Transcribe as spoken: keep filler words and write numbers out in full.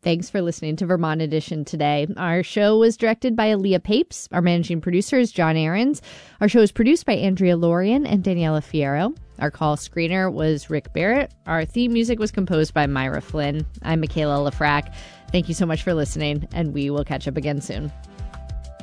Thanks for listening to Vermont Edition today. Our show was directed by Aaliyah Papes. Our managing producer is John Aarons. Our show is produced by Andrea Lorian and Daniela Fierro. Our call screener was Rick Barrett. Our theme music was composed by Myra Flynn. I'm Michaela Lafrac. Thank you so much for listening, and we will catch up again soon.